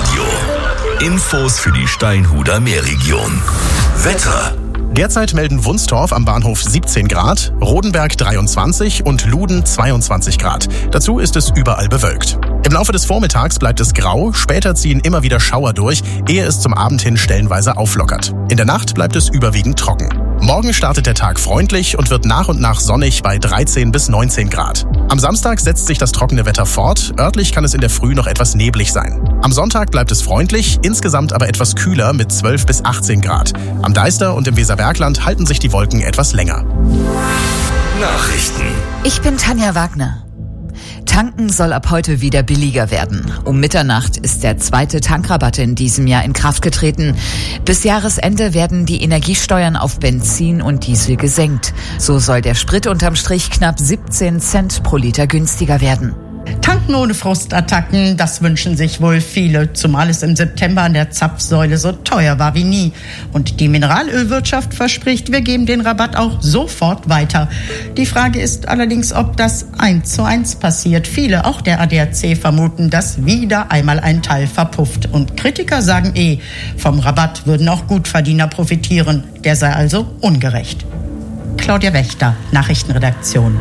Meerradio. Infos für die Steinhuder Meerregion. Wetter. Derzeit melden Wunstorf am Bahnhof 17 Grad, Rodenberg 23 und Luden 22 Grad. Dazu ist es überall bewölkt. Im Laufe des Vormittags bleibt es grau, später ziehen immer wieder Schauer durch, ehe es zum Abend hin stellenweise auflockert. In der Nacht bleibt es überwiegend trocken. Morgen startet der Tag freundlich und wird nach und nach sonnig bei 13 bis 19 Grad. Am Samstag setzt sich das trockene Wetter fort, örtlich kann es in der Früh noch etwas neblig sein. Am Sonntag bleibt es freundlich, insgesamt aber etwas kühler mit 12 bis 18 Grad. Am Deister und im Weserbergland halten sich die Wolken etwas länger. Nachrichten. Ich bin Tanja Wagner. Tanken soll ab heute wieder billiger werden. Um Mitternacht ist der zweite Tankrabatt in diesem Jahr in Kraft getreten. Bis Jahresende werden die Energiesteuern auf Benzin und Diesel gesenkt. So soll der Sprit unterm Strich knapp 17 Cent pro Liter günstiger werden. Tanken ohne Frustattacken, das wünschen sich wohl viele, zumal es im September an der Zapfsäule so teuer war wie nie. Und die Mineralölwirtschaft verspricht, wir geben den Rabatt auch sofort weiter. Die Frage ist allerdings, ob das 1:1 passiert. Viele, auch der ADAC, vermuten, dass wieder einmal ein Teil verpufft. Und Kritiker sagen vom Rabatt würden auch Gutverdiener profitieren. Der sei also ungerecht. Claudia Wächter, Nachrichtenredaktion.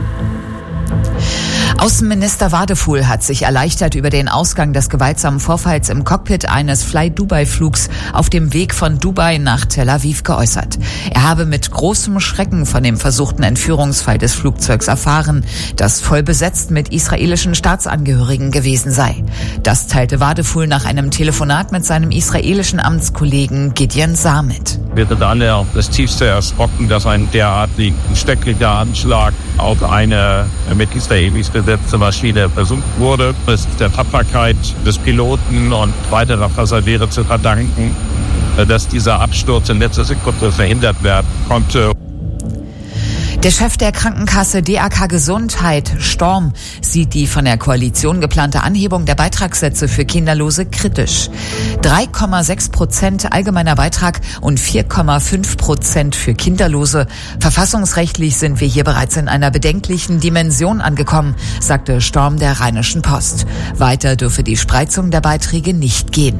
Außenminister Wadefuhl hat sich erleichtert über den Ausgang des gewaltsamen Vorfalls im Cockpit eines Fly-Dubai-Flugs auf dem Weg von Dubai nach Tel Aviv geäußert. Er habe mit großem Schrecken von dem versuchten Entführungsfall des Flugzeugs erfahren, das voll besetzt mit israelischen Staatsangehörigen gewesen sei. Das teilte Wadefuhl nach einem Telefonat mit seinem israelischen Amtskollegen Gideon Saar mit. Wir sind alle das tiefste erschrocken, dass ein derartig schrecklicher Anschlag auf eine mit Israelis besetzte Maschine versucht wurde. Es ist der Tapferkeit des Piloten und weiterer Passagiere zu verdanken, dass dieser Absturz in letzter Sekunde verhindert werden konnte. Der Chef der Krankenkasse DAK Gesundheit, Storm, sieht die von der Koalition geplante Anhebung der Beitragssätze für Kinderlose kritisch. 3,6% allgemeiner Beitrag und 4,5% für Kinderlose. Verfassungsrechtlich sind wir hier bereits in einer bedenklichen Dimension angekommen, sagte Storm der Rheinischen Post. Weiter dürfe die Spreizung der Beiträge nicht gehen.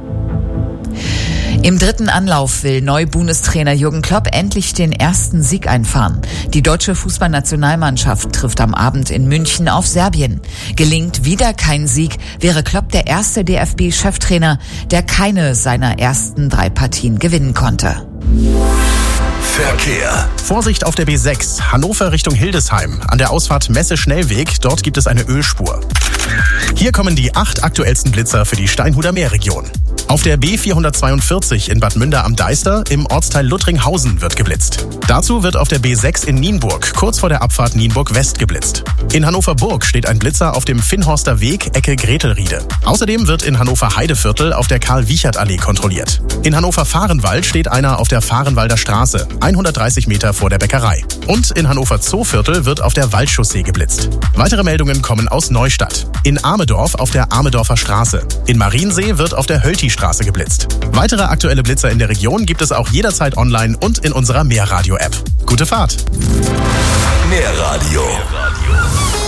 Im dritten Anlauf will Neu-Bundestrainer Jürgen Klopp endlich den ersten Sieg einfahren. Die deutsche Fußballnationalmannschaft trifft am Abend in München auf Serbien. Gelingt wieder kein Sieg, wäre Klopp der erste DFB-Cheftrainer, der keine seiner ersten 3 Partien gewinnen konnte. Verkehr. Vorsicht auf der B6, Hannover Richtung Hildesheim. An der Ausfahrt Messe-Schnellweg, dort gibt es eine Ölspur. Hier kommen die 8 aktuellsten Blitzer für die Steinhuder Meerregion. Auf der B442 in Bad Münder am Deister im Ortsteil Luttringhausen wird geblitzt. Dazu wird auf der B6 in Nienburg kurz vor der Abfahrt Nienburg West geblitzt. In Hannover Burg steht ein Blitzer auf dem Finnhorster Weg Ecke Gretelriede. Außerdem wird in Hannover Heideviertel auf der Karl-Wiechert-Allee kontrolliert. In Hannover Vahrenwald steht einer auf der Vahrenwalder Straße, 130 Meter vor der Bäckerei. Und in Hannover Zooviertel wird auf der Waldchaussee geblitzt. Weitere Meldungen kommen aus Neustadt. In Amedorf auf der Amedorfer Straße. In Mariensee wird auf der Hölti-Straße geblitzt. Weitere aktuelle Blitzer in der Region gibt es auch jederzeit online und in unserer Meerradio-App. Gute Fahrt! Meerradio.